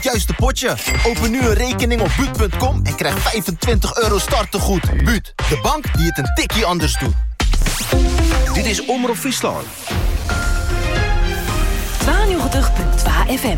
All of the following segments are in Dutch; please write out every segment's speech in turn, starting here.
juiste potje. Open nu een rekening op Buut.com en krijg €25 startegoed. Buut, de bank die het een tikje anders doet. Dit is Omroep Friesland. 92.2 FM.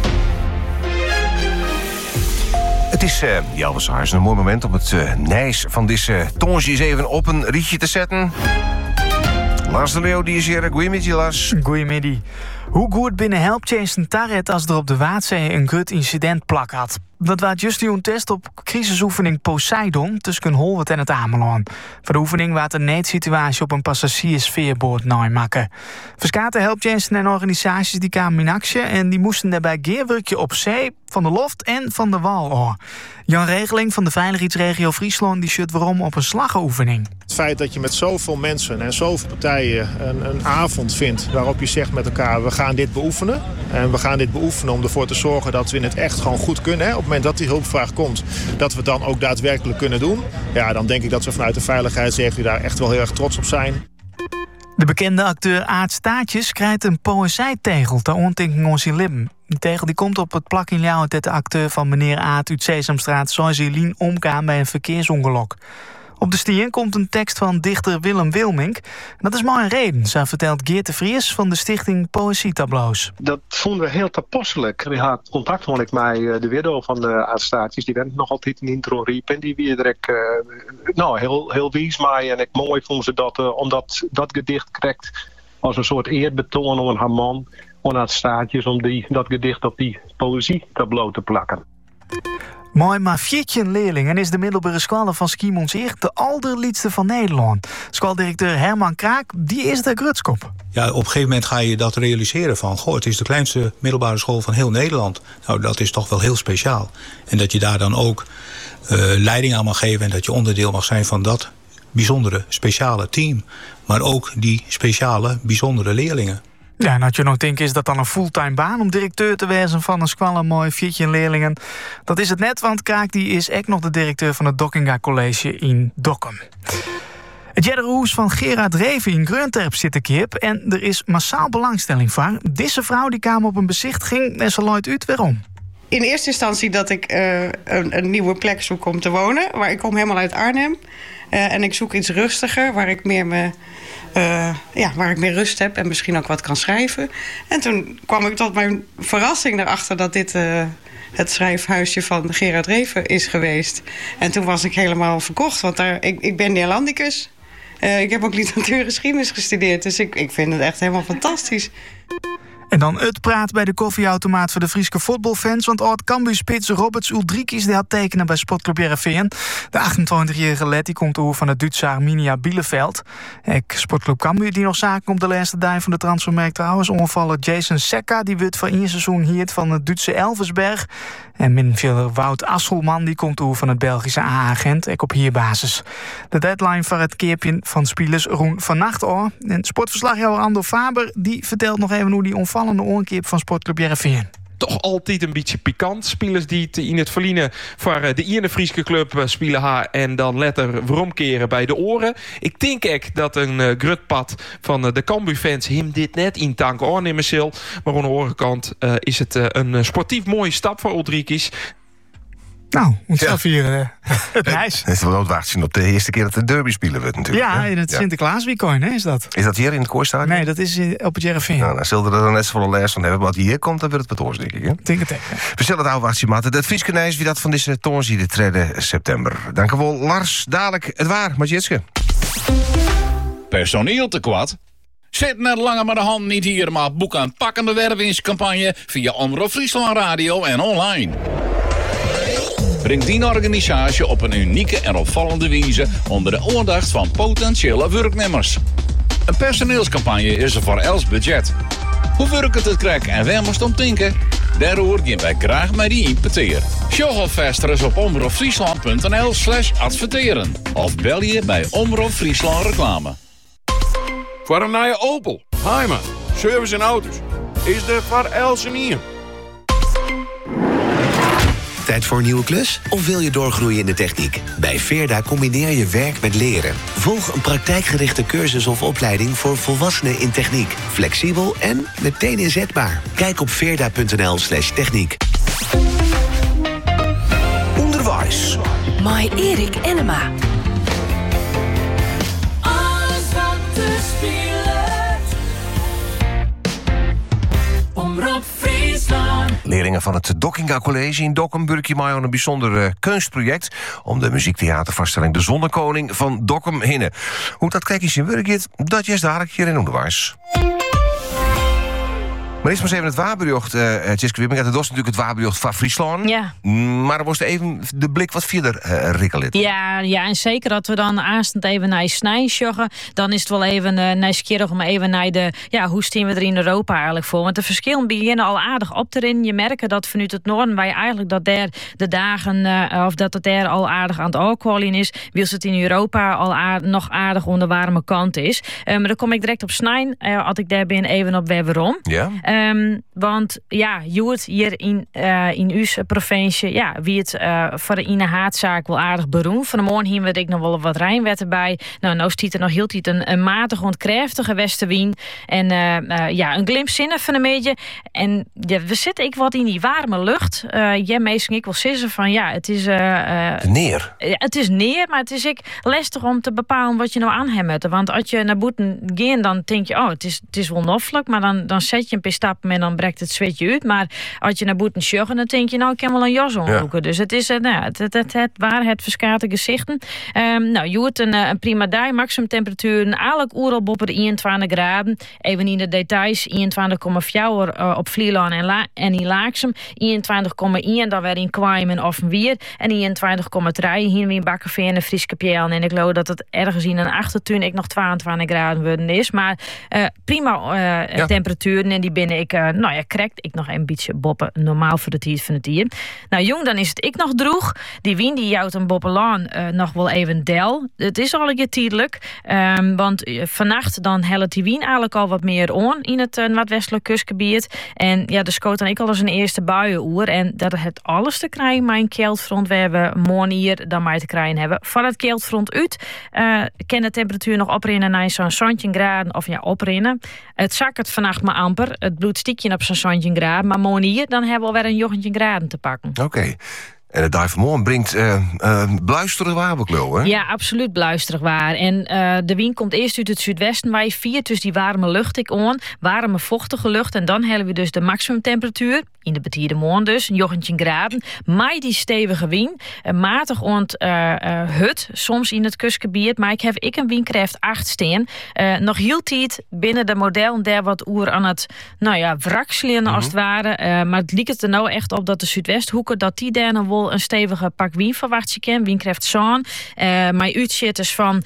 Het is, Jalvers, een mooi moment om het nijs van deze tonsje eens even op een rietje te zetten. Lars de Leeuw, die is hier. Goedemiddag, Lars. Goedemiddag. Hoe goed binnen helpt Jason Tarret als er op de Waadzee een gut incident plak had? Dat was juist een test op crisisoefening Poseidon tussen Holwert en het Ameland. Voor de oefening was een noodsituatie op een passagiersveerboot namaken. Verskaten helpt Jason en organisaties die kwamen in actie en die moesten daarbij geerwerkje op zee, van de loft en van de wal. Jan Regeling van de Veiligheidsregio Friesland die shut waarom op een slagoefening. Het feit dat je met zoveel mensen en zoveel partijen een avond vindt waarop je zegt met elkaar, we gaan dit beoefenen. En we gaan dit beoefenen om ervoor te zorgen dat we het echt gewoon goed kunnen. Hè? Op het moment dat die hulpvraag komt, dat we het dan ook daadwerkelijk kunnen doen. Ja, dan denk ik dat we vanuit de veiligheidsregio daar echt wel heel erg trots op zijn. De bekende acteur Aart Staatjes krijgt een poëzijtegel ter ontdekking onze lippen. Die tegel die komt op het plak in Ljouwert dat de acteur van meneer Aart uit Sesamstraat Soiselien omkwam bij een verkeersongeluk. Op de stien komt een tekst van dichter Willem Wilmink. En dat is maar een reden, zo vertelt Geert de Vries van de stichting Poëzietableaus. Dat vonden we heel toepasselijk. We hadden contact met de widow van de Aardstaatjes. Die werd nog altijd een intro riep. En die weer direct heel wies mij. En ik mooi vond ze dat, omdat dat gedicht krijgt als een soort eerbetoon aan haar man. Aan Aardstaatjes om dat gedicht op die poëzietableau te plakken. Mooi maar 14 leerlingen is de middelbare school van Schiermonnikoog de allerliedste van Nederland. Schooldirecteur Herman Kraak, die is de grutskop. Ja, op een gegeven moment ga je dat realiseren van, het is de kleinste middelbare school van heel Nederland. Nou, dat is toch wel heel speciaal. En dat je daar dan ook leiding aan mag geven en dat je onderdeel mag zijn van dat bijzondere, speciale team. Maar ook die speciale, bijzondere leerlingen. Ja, en als je nog denkt, is dat dan een fulltime baan om directeur te wezen van een school mooi 14 leerlingen? Dat is het net, want Kraak die is ook nog de directeur van het Dockinga College in Dokkum. Het Jedderhoes van Gerard Reven in Grunterp zit de kip en er is massaal belangstelling voor. Deze vrouw die kwam op een bezichtiging en ze luidt uit waarom. In eerste instantie dat ik een nieuwe plek zoek om te wonen. Maar ik kom helemaal uit Arnhem. En ik zoek iets rustiger, waar ik meer waar ik meer rust heb en misschien ook wat kan schrijven. En toen kwam ik tot mijn verrassing erachter dat dit het schrijfhuisje van Gerard Reven is geweest. En toen was ik helemaal verkocht, want ik ben Neerlandicus. Ik heb ook literatuur en geschiedenis gestudeerd, dus ik vind het echt helemaal fantastisch. En dan het praat bij de koffieautomaat voor de Friese voetbalfans. Want oud-Cambuurspits Roberts Uldrikis die had tekenen bij Sportclub Heerenveen. De 28-jarige led die komt over van het Duitse Arminia Bielefeld. Sportclub Cambuur die nog zaken op de laatste dag van de transfermarkt trouwens. Ongevallen Jason Sekka die wordt voor 1 seizoen hier van het Duitse Elversberg. En middenvelder Wout Asselman die komt over van het Belgische A-agent. Ook op hierbasis. De deadline voor het keerpje van spelers roen vannacht al. En sportverslaghouder Ando Faber die vertelt nog even hoe die onvallende oorkeep van Sportclub Heerenveen. Toch altijd een beetje pikant. Spelers die het in het verliezen voor de ene Friese club spelen haar en dan letter veromkeren bij de oren. Ik denk echt dat een grutpad van de Cambuur-fans hem dit net in tank aannemen zal. Maar aan de andere kant is het een sportief mooie stap voor Uldrikis. Nou, moet zelf hier het ijs. Het is wel wachten op de eerste keer dat de derby spelen wordt natuurlijk. Ja, in het Sinterklaasweekend is dat. Is dat hier in het Koorstadion? Nee, dat is op het Heerenveen. Nou, dan zullen we er dan net zoveel les van hebben. Maar wat hier komt, dan wordt het wat oors, denk ik. Hè? Denk het. We zullen het oude matten. Het Frieske nijs wie dat van deze toornzie de 3 september. Dank u wel, Lars. Dadelijk het waar, Matjitske. Personeel tekort? Zet net langer maar de hand niet hier, maar boek een pakkende wervingscampagne via Omroep Friesland Radio en online. Breng die organisatie op een unieke en opvallende wijze onder de aandacht van potentiële werknemers. Een personeelscampagne is er voor els budget. Hoe werkt het krijgen en waar moest om denken? Daarover gaan wij graag met die impeteer. Show alvast op omroepfriesland.nl/adverteren. Of bel je bij Omroep Friesland Reclame. Voor een nieuwe Opel, Heiman, service en auto's. Is de voor els en hier. Tijd voor een nieuwe klus? Of wil je doorgroeien in de techniek? Bij Veerda combineer je werk met leren. Volg een praktijkgerichte cursus of opleiding voor volwassenen in techniek. Flexibel en meteen inzetbaar. Kijk op veerda.nl/techniek. My Erik Enema. Alles wat te spelen. Omroep Friesland. Leerlingen van het Dokkinga College in Dokkum burken mij aan een bijzonder kunstproject om de muziektheatervaststelling De Zonnekoning van Dokkum hinnen. Hoe dat kijk eens in werk gaat, dat is dadelijk hier in onderwijs. Maar eerst maar eens even het waarbericht, Tjeske Wibbinga. Dat was natuurlijk het waarbericht van Friesland. Ja. Maar er was even de blik wat verder rikkelit. Ja, en zeker dat we dan aanstaan even naar Snijn joggen. Dan is het wel even nieuwsgierig om even naar de... Ja, hoe staan we er in Europa eigenlijk voor? Want de verschillen beginnen al aardig op te rinnen. Je merkt dat vanuit het noorden wij eigenlijk dat daar de dagen... of dat het daar al aardig aan het alcoholen is. Wils het in Europa al nog aardig onder warme kant is. Maar dan kom ik direct op Snijn. Als ik daar ben even op waarom. Ja. Want ja, Joert hier in uw provincie, ja, wie het voor de ine haatzaak wel aardig beroemd. Van de morgen hier weet ik nog wel wat Rijnwetten bij. Nou stiet er nog heel tijd een matig ontkrachtige westenwien. En een glimpzinnig van een beetje. En ja, we zitten ik wat in die warme lucht. Meestal ik wel sissen van ja, het is... neer. Het is neer, maar het is lastig om te bepalen wat je nou aan hebt. Want als je naar boeten gaat, dan denk je, het is wel noffelijk. Maar dan zet je een paar stappen en dan breekt het zweetje uit. Maar als je naar boeten joggen, dan denk je, nou, ik kan wel een jas omroeken. Ja. Dus het is het waar het verschillende gezichten. Je hebt een prima dag, maximum temperatuur, eigenlijk oeral boven de 21 graden. Even in de details, 21,4 op Vlieland en in Laaksem. 21,1 dan weer in Kwaaien of Wier. En 21,3 hier in Bakkerveer en de Frieske Pjelen. En ik geloof dat het ergens in een achtertuin ik nog 22 graden worden is. Maar prima temperaturen en die binnen ik, krijg ik nog een beetje boppen normaal voor de tijd van het hier. Nou jong, dan is het ik nog droeg. Die wien die jouwt een boppelaan nog wel even del. Het is al een keer tijdelijk. Want vannacht dan helpt die wien eigenlijk al wat meer on in het noordwestelijk kustgebied. En ja, de schoot dan ik al eens een eerste buienoer. En dat het alles te krijgen, mijn keeltfront, we hebben morgen hier dan maar te krijgen hebben. Van het keeltfront uit kan de temperatuur nog oprinnen naar zo'n 17 graden. Of ja, oprinnen. Het zakkert vannacht maar amper. Het bloed stiekje op zo'n 17 graden. Maar morgen hier, dan hebben we alweer een 19 graden te pakken. Oké. En het dag van morgen brengt bluisterig waar, hè? Ja, absoluut bluisterig waar. En de wind komt eerst uit het zuidwesten, waar je viert dus die warme lucht ik aan. Warme, vochtige lucht. En dan hebben we dus de maximumtemperatuur. In de betierde morgen dus, 19 graden. Maar die stevige wind. Matig hut, soms in het kustgebied. Maar ik heb een windkracht 8 steen. Nog heel tijd binnen de model daar wat oer aan het, wrakselen als het ware. Maar het lijkt er nou echt op dat de zuidwesthoeken, dat die daar nog wel een stevige pak wien verwacht je kan. Windkracht zo'n. Maar uitzit is van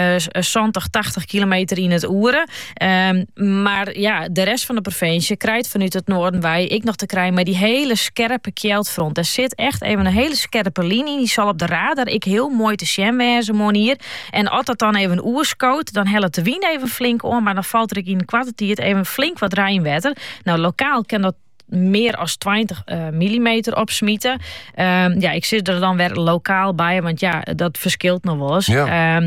80 kilometer in het oeren. Maar ja, de rest van de provincie krijgt vanuit het noorden wij ik nog te krijgen met die hele scherpe keeltfront. Er zit echt even een hele scherpe linie. Die zal op de radar ik heel mooi te zien wezen hier. En als dat dan even oerskoot, dan helpt de wind even flink om. Maar dan valt er in een kwartier even flink wat Rijnwetter. Nou, lokaal kan dat meer als 20 millimeter opsmieten. Ik zit er dan weer lokaal bij, want ja, dat verschilt nog wel eens. Ja.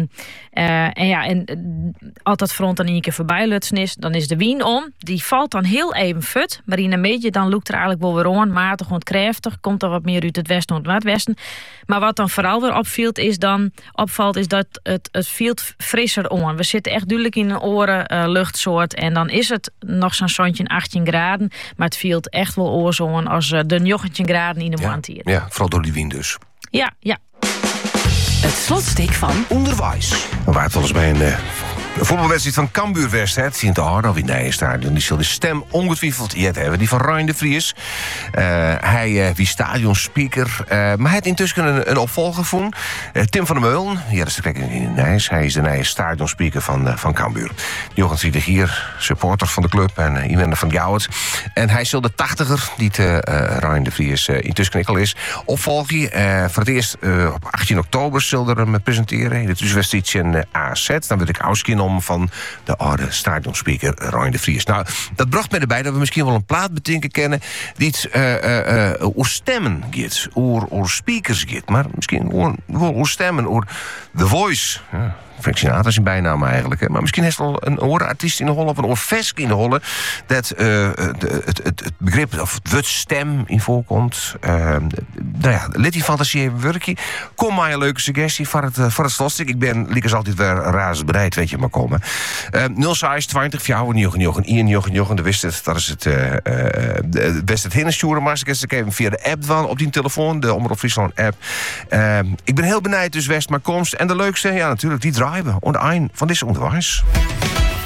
En als dat front dan in een keer voorbij lutsen is, dan is de wind om. Die valt dan heel even fut, maar in een beetje dan loopt er eigenlijk wel weer aan, matig ontkrachtig, komt er wat meer uit het westen of het noordwesten. Maar wat dan vooral weer opvalt, is dat het viel frisser aan. We zitten echt duidelijk in een oren luchtsoort en dan is het nog zo'n 18 graden, maar het viel echt wel oorzoen als de 19 graden in de maand hier. Ja, vooral door die wind dus. Ja. Het slotstuk van onderwijs. We waren het wel eens bij een voetbalwedstrijd van Cambuur West. Het in het Arno in Nijenstadion. Die zal de stem ongetwijfeld hebben. Die van Ryan de Vries. Hij wie stadionspeaker. Maar hij heeft intussen een opvolger gevonden. Tim van der Meulen. Ja, dat is de in Nijs. Hij is de nieuwe stadionspeaker van Cambuur. Jochen zit hier, supporter van de club. En iemand van Jouwert. En hij zal de 80er, die Ryan de Vries intussen ik al is, opvolgen. Voor het eerst op 18 oktober zullen we hem presenteren. In de tussenwedstrijd in AZ. Dan wil ik Auskin van de oude stadionspeaker Ryan de Vries. Nou, dat bracht mij erbij dat we misschien wel een plaat betinken kennen die het oor stemmen gaat, oor speakers gaat, maar misschien wel oor stemmen, oor The Voice. Ja. Frank Sinatra is een bijnaam eigenlijk. Hè. Maar misschien is het wel een oorartiest in de holle of een oorvesk in de holle. Dat het begrip of het woord stem in voorkomt. Let die fantasie even werken. Kom maar een leuke suggestie voor het slotstuk. Ik ben liekers altijd weer razendbereid, weet je maar komen. 06 20 4 de wist het. Dat is het best het hinnensturen. Maar ik even via de app dan op die telefoon, de Omroep Friesland app. Ik ben heel benieuwd dus West maar komst. En de leukste, ja natuurlijk, die draaien we aan het eind van deze onderwijs.